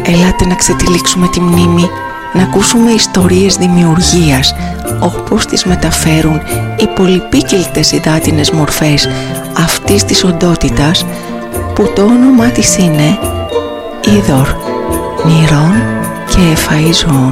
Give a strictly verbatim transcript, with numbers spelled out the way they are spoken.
Ελάτε να ξετυλίξουμε τη μνήμη, να ακούσουμε ιστορίες δημιουργίας, όπως τις μεταφέρουν οι πολυπίκυλτες υδάτινες μορφές αυτής της οντότητας, που το όνομά της είναι Είδωρ, Νηρών και Εφαΐ Ζώων.